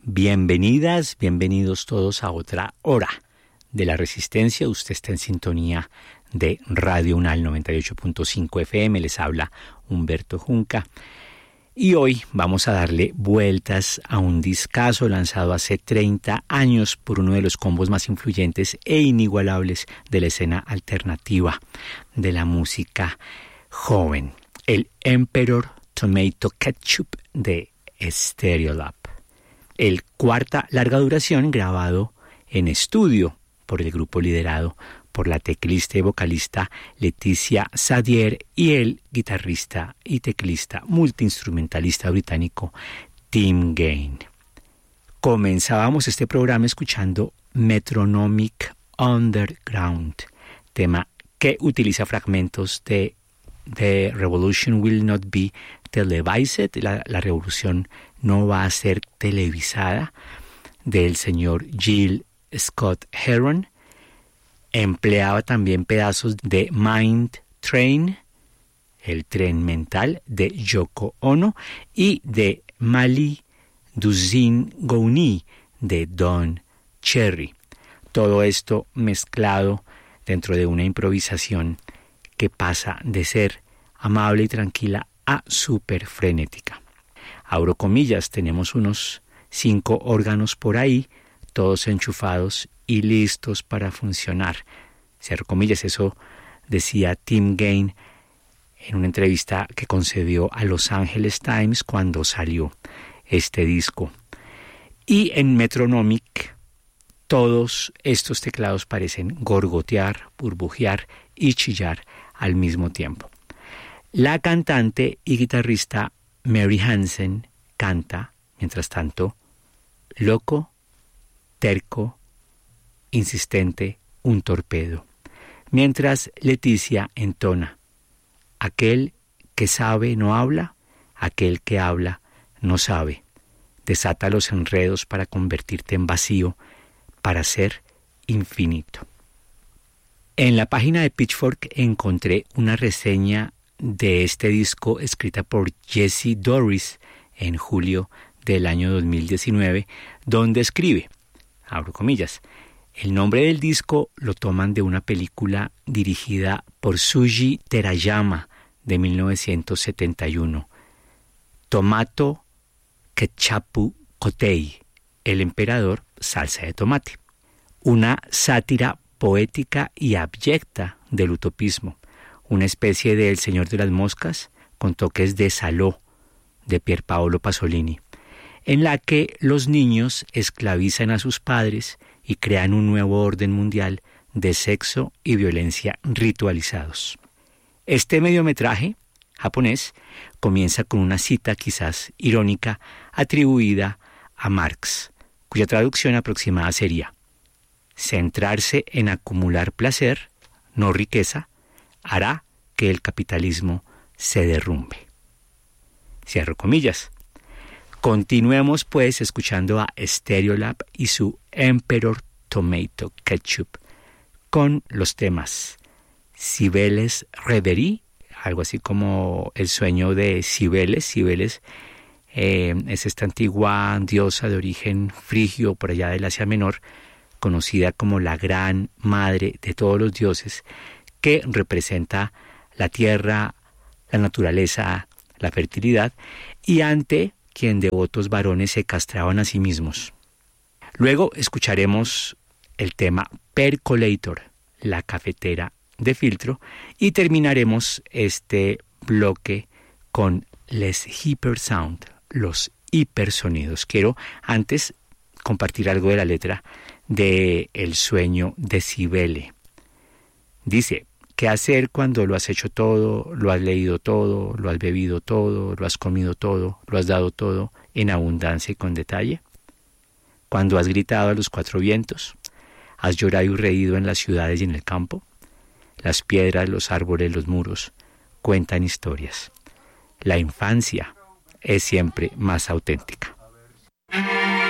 Bienvenidas, bienvenidos todos a otra hora de la Resistencia. Usted está en sintonía de Radio Unal 98.5 FM. Les habla Humberto Junca. Y hoy vamos a darle vueltas a un discazo lanzado hace 30 años por uno de los combos más influyentes e inigualables de la escena alternativa de la música joven. El Emperor Tomato Ketchup de Stereolab. El cuarta larga duración grabado en estudio por el grupo liderado por la teclista y vocalista Leticia Sadier y el guitarrista y teclista multiinstrumentalista británico Tim Gain. Comenzábamos este programa escuchando Metronomic Underground, tema que utiliza fragmentos de The Revolution Will Not Be Televised, la revolución no va a ser televisada, del señor Gil Scott Heron. Empleaba también pedazos de Mind Train, el tren mental, de Yoko Ono, y de Mali Duzin Gouni, de Don Cherry. Todo esto mezclado dentro de una improvisación que pasa de ser amable y tranquila a súper frenética. Abro comillas, tenemos unos 5 órganos por ahí, todos enchufados y listos para funcionar. Cierro comillas, eso decía Tim Gain en una entrevista que concedió a Los Angeles Times cuando salió este disco. Y en Metronomic, todos estos teclados parecen gorgotear, burbujear y chillar al mismo tiempo. La cantante y guitarrista Mary Hansen canta, mientras tanto, loco, terco, insistente, un torpedo. Mientras Leticia entona, aquel que sabe no habla, aquel que habla no sabe. Desata los enredos para convertirte en vacío, para ser infinito. En la página de Pitchfork encontré una reseña de este disco escrita por Jesse Doris en julio del año 2019, donde escribe, abro comillas, el nombre del disco lo toman de una película dirigida por Suji Terayama de 1971, Tomato Ketchup Kotei, el emperador salsa de tomate, una sátira poética y abyecta del utopismo, una especie de El Señor de las Moscas con toques de Saló de Pier Paolo Pasolini, en la que los niños esclavizan a sus padres y crean un nuevo orden mundial de sexo y violencia ritualizados. Este mediometraje japonés comienza con una cita quizás irónica atribuida a Marx, cuya traducción aproximada sería: centrarse en acumular placer, no riqueza, hará que el capitalismo se derrumbe. Cierro comillas. Continuemos pues escuchando a Stereolab y su Emperor Tomato Ketchup con los temas Cibeles Reverie, algo así como el sueño de Cibeles. Cibeles es esta antigua diosa de origen frigio por allá del Asia Menor, conocida como la gran madre de todos los dioses, que representa la tierra, la naturaleza, la fertilidad, y ante quien devotos varones se castraban a sí mismos. Luego escucharemos el tema Percolator, la cafetera de filtro, y terminaremos este bloque con Les Hypersound, los hipersonidos. Quiero antes compartir algo de la letra de El sueño de Cibele. Dice: ¿qué hacer cuando lo has hecho todo, lo has leído todo, lo has bebido todo, lo has comido todo, lo has dado todo en abundancia y con detalle? Cuando has gritado a los 4 vientos, has llorado y reído en las ciudades y en el campo. Las piedras, los árboles, los muros cuentan historias. La infancia es siempre más auténtica.